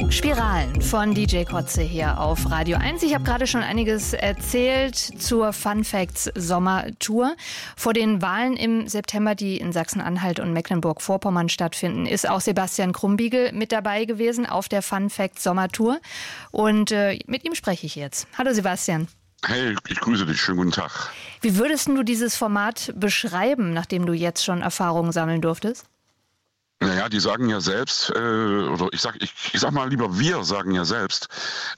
Spiralen von DJ Kotze hier auf Radio 1. Ich habe gerade schon einiges erzählt zur Fun Facts Sommertour. Vor den Wahlen im September, die in Sachsen-Anhalt und Mecklenburg-Vorpommern stattfinden, ist auch Sebastian Krumbiegel mit dabei gewesen auf der Fun Facts Sommertour. Und mit ihm spreche ich jetzt. Hallo Sebastian. Hey, ich grüße dich. Schönen guten Tag. Wie würdest du dieses Format beschreiben, nachdem du jetzt schon Erfahrungen sammeln durftest? Naja, die sagen ja selbst, oder ich sag mal lieber, wir sagen ja selbst,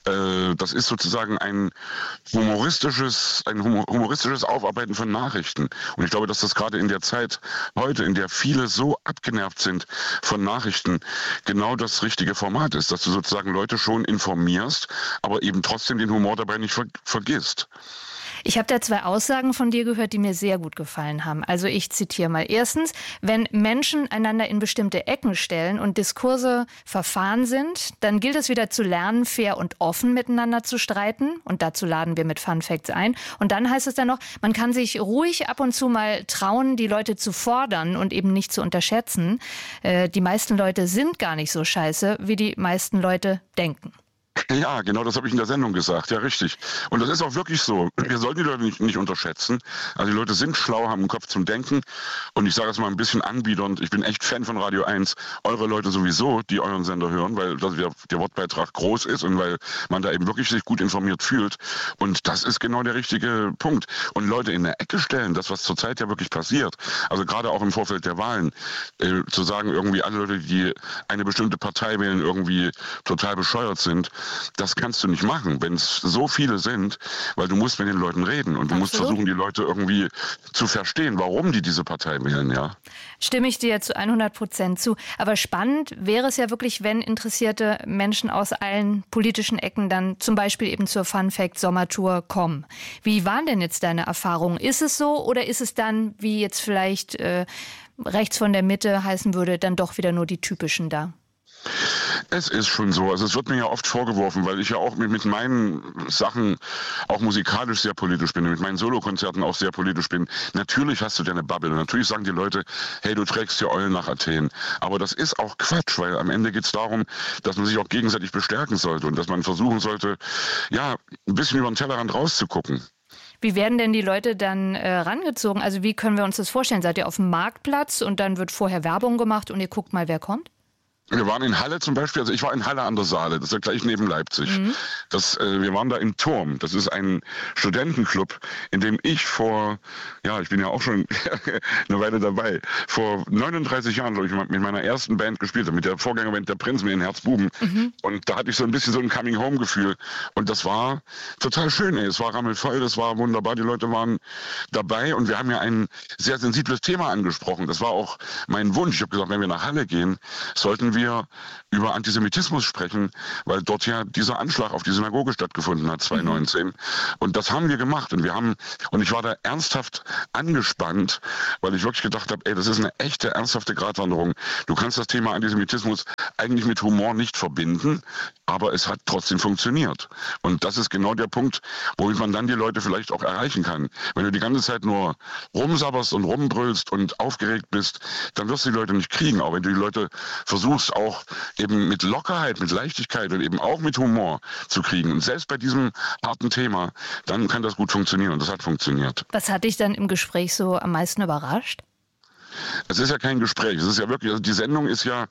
das ist sozusagen ein humoristisches Aufarbeiten von Nachrichten. Und ich glaube, dass das gerade in der Zeit heute, in der viele so abgenervt sind von Nachrichten, genau das richtige Format ist, dass du sozusagen Leute schon informierst, aber eben trotzdem den Humor dabei nicht vergisst. Ich habe da zwei Aussagen von dir gehört, die mir sehr gut gefallen haben. Also ich zitiere mal. Erstens, wenn Menschen einander in bestimmte Ecken stellen und Diskurse verfahren sind, dann gilt es wieder zu lernen, fair und offen miteinander zu streiten. Und dazu laden wir mit Fun Facts ein. Und dann heißt es dann noch, man kann sich ruhig ab und zu mal trauen, die Leute zu fordern und eben nicht zu unterschätzen. Die meisten Leute sind gar nicht so scheiße, wie die meisten Leute denken. Ja, genau, das habe ich in der Sendung gesagt, ja richtig. Und das ist auch wirklich so. Wir sollten die Leute nicht unterschätzen. Also die Leute sind schlau, haben einen Kopf zum Denken. Und ich sage es mal ein bisschen anbiedernd, ich bin echt Fan von Radio 1. Eure Leute sowieso, die euren Sender hören, weil der Wortbeitrag groß ist und weil man da eben wirklich sich gut informiert fühlt. Und das ist genau der richtige Punkt. Und Leute in der Ecke stellen, das was zurzeit ja wirklich passiert, also gerade auch im Vorfeld der Wahlen, zu sagen, irgendwie alle Leute, die eine bestimmte Partei wählen, irgendwie total bescheuert sind, das kannst du nicht machen, wenn es so viele sind, weil du musst mit den Leuten reden und du musst versuchen, die Leute irgendwie zu verstehen, warum die diese Partei wählen, ja. Stimme ich dir zu 100% zu. Aber spannend wäre es ja wirklich, wenn interessierte Menschen aus allen politischen Ecken dann zum Beispiel eben zur Fun Fact Sommertour kommen. Wie waren denn jetzt deine Erfahrungen? Ist es so oder ist es dann, wie jetzt vielleicht rechts von der Mitte heißen würde, dann doch wieder nur die typischen da? Es ist schon so. Also es wird mir ja oft vorgeworfen, weil ich ja auch mit meinen Sachen auch musikalisch sehr politisch bin, mit meinen Solokonzerten auch sehr politisch bin. Natürlich hast du deine Bubble. Natürlich sagen die Leute, hey, du trägst dir Eulen nach Athen. Aber das ist auch Quatsch, weil am Ende geht es darum, dass man sich auch gegenseitig bestärken sollte und dass man versuchen sollte, ja, ein bisschen über den Tellerrand rauszugucken. Wie werden denn die Leute dann rangezogen? Also wie können wir uns das vorstellen? Seid ihr auf dem Marktplatz und dann wird vorher Werbung gemacht und ihr guckt mal, wer kommt? Wir waren in Halle zum Beispiel, also ich war in Halle an der Saale, das ist ja gleich neben Leipzig. Wir waren da im Turm, das ist ein Studentenclub, in dem ich ich bin ja auch schon eine Weile dabei, vor 39 Jahren, glaube ich, mit meiner ersten Band gespielt habe, mit der Vorgängerband Der Prinz, mit den Herzbuben. Und da hatte ich so ein bisschen so ein Coming-Home-Gefühl. Und das war total schön, ey. Es war rammelvoll, das war wunderbar, die Leute waren dabei und wir haben ja ein sehr sensibles Thema angesprochen. Das war auch mein Wunsch. Ich habe gesagt, wenn wir nach Halle gehen, sollten wir über Antisemitismus sprechen, weil dort ja dieser Anschlag auf die Synagoge stattgefunden hat, 2019. Und das haben wir gemacht. Und ich war da ernsthaft angespannt, weil ich wirklich gedacht habe, ey, das ist eine echte, ernsthafte Gratwanderung. Du kannst das Thema Antisemitismus eigentlich mit Humor nicht verbinden, aber es hat trotzdem funktioniert. Und das ist genau der Punkt, womit man dann die Leute vielleicht auch erreichen kann. Wenn du die ganze Zeit nur rumsabberst und rumbrüllst und aufgeregt bist, dann wirst du die Leute nicht kriegen. Auch wenn du die Leute versuchst, auch eben mit Lockerheit, mit Leichtigkeit und eben auch mit Humor zu kriegen. Und selbst bei diesem harten Thema, dann kann das gut funktionieren. Und das hat funktioniert. Was hat dich dann im Gespräch so am meisten überrascht? Es ist ja kein Gespräch, es ist ja wirklich, also die Sendung ist ja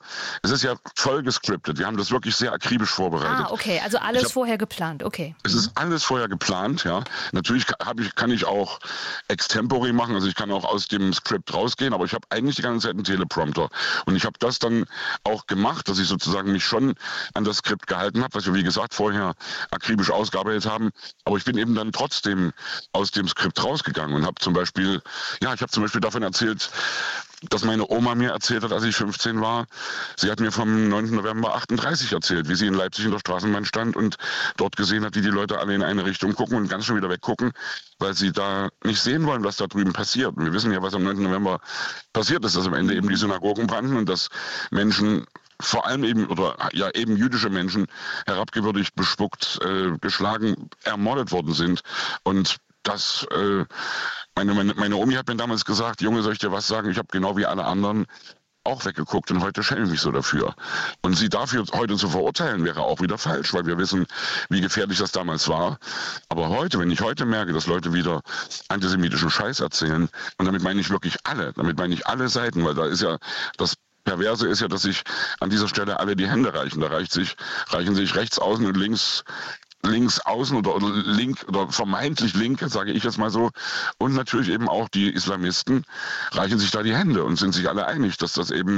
voll gescriptet. Wir haben das wirklich sehr akribisch vorbereitet. Ah, okay, also alles vorher geplant, okay. Es ist alles vorher geplant, ja. Natürlich kann ich auch Extempore machen, also ich kann auch aus dem Skript rausgehen, aber ich habe eigentlich die ganze Zeit einen Teleprompter. Und ich habe das dann auch gemacht, dass ich sozusagen mich schon an das Skript gehalten habe, was wir, wie gesagt, vorher akribisch ausgearbeitet haben. Aber ich bin eben dann trotzdem aus dem Skript rausgegangen und habe zum Beispiel davon erzählt, dass meine Oma mir erzählt hat, als ich 15 war. Sie hat mir vom 9. November 38 erzählt, wie sie in Leipzig in der Straßenbahn stand und dort gesehen hat, wie die Leute alle in eine Richtung gucken und ganz schnell wieder weggucken, weil sie da nicht sehen wollen, was da drüben passiert. Und wir wissen ja, was am 9. November passiert ist, dass am Ende eben die Synagogen brannten und dass Menschen vor allem eben jüdische Menschen herabgewürdigt, bespuckt, geschlagen, ermordet worden sind. Und das meine Omi hat mir damals gesagt, Junge, soll ich dir was sagen? Ich habe genau wie alle anderen auch weggeguckt und heute schäme ich mich so dafür. Und sie dafür heute zu verurteilen, wäre auch wieder falsch, weil wir wissen, wie gefährlich das damals war. Aber heute, wenn ich heute merke, dass Leute wieder antisemitischen Scheiß erzählen, und damit meine ich wirklich alle, damit meine ich alle Seiten, weil da ist ja das Perverse ist ja, dass sich an dieser Stelle alle die Hände reichen. Da reichen sich rechts außen und links außen oder link oder vermeintlich linke, sage ich jetzt mal so, und natürlich eben auch die Islamisten reichen sich da die Hände und sind sich alle einig, dass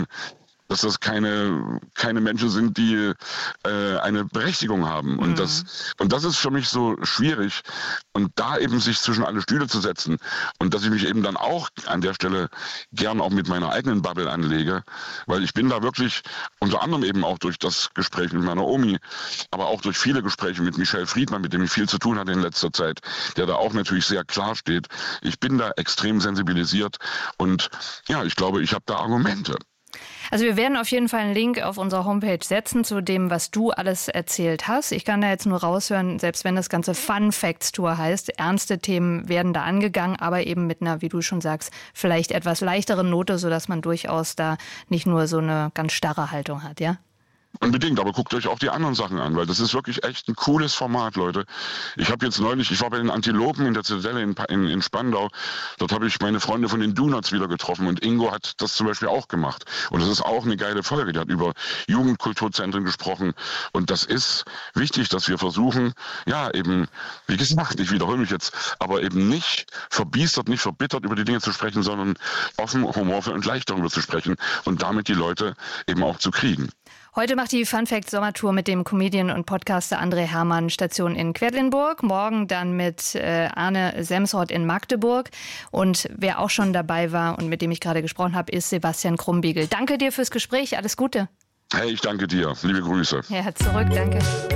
das keine Menschen sind, die eine Berechtigung haben. Und das ist für mich so schwierig. Und da eben sich zwischen alle Stühle zu setzen und dass ich mich eben dann auch an der Stelle gern auch mit meiner eigenen Bubble anlege, weil ich bin da wirklich unter anderem eben auch durch das Gespräch mit meiner Omi, aber auch durch viele Gespräche mit Michel Friedmann, mit dem ich viel zu tun hatte in letzter Zeit, der da auch natürlich sehr klar steht. Ich bin da extrem sensibilisiert und ja, ich glaube, ich habe da Argumente. Also wir werden auf jeden Fall einen Link auf unserer Homepage setzen zu dem, was du alles erzählt hast. Ich kann da jetzt nur raushören, selbst wenn das Ganze Fun Facts Tour heißt, ernste Themen werden da angegangen, aber eben mit einer, wie du schon sagst, vielleicht etwas leichteren Note, sodass man durchaus da nicht nur so eine ganz starre Haltung hat, ja? Unbedingt, aber guckt euch auch die anderen Sachen an, weil das ist wirklich echt ein cooles Format, Leute. Ich war bei den Antilopen in der Zitadelle in Spandau. Dort habe ich meine Freunde von den Donuts wieder getroffen und Ingo hat das zum Beispiel auch gemacht. Und das ist auch eine geile Folge. Die hat über Jugendkulturzentren gesprochen und das ist wichtig, dass wir versuchen, ja eben, wie gesagt, ich wiederhole mich jetzt, aber eben nicht verbiestert, nicht verbittert über die Dinge zu sprechen, sondern offen, humorvoll und leicht darüber zu sprechen und damit die Leute eben auch zu kriegen. Heute macht die Fun Fact Sommertour mit dem Comedian und Podcaster André Hermann Station in Quedlinburg. Morgen dann mit Arne Semsrott in Magdeburg. Und wer auch schon dabei war und mit dem ich gerade gesprochen habe, ist Sebastian Krumbiegel. Danke dir fürs Gespräch. Alles Gute. Hey, ich danke dir. Liebe Grüße. Ja, zurück. Danke.